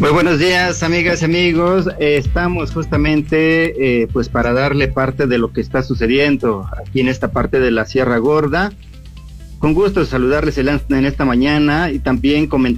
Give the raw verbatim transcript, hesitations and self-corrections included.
Muy buenos días, amigas y amigos. Eh, estamos justamente eh, pues para darle parte de lo que está sucediendo aquí en esta parte de la Sierra Gorda. Con gusto saludarles en esta mañana y también comentar